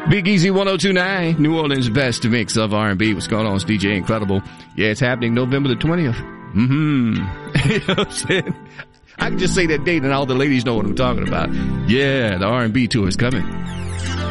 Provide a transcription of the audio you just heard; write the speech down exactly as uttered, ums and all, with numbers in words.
Big Easy one oh two point nine, New Orleans' best mix of R and B. What's going on? It's D J Incredible. Yeah, it's happening November the twentieth. Mm-hmm. You know what I'm saying? I can just say that date and all the ladies know what I'm talking about. Yeah, the R and B tour is coming.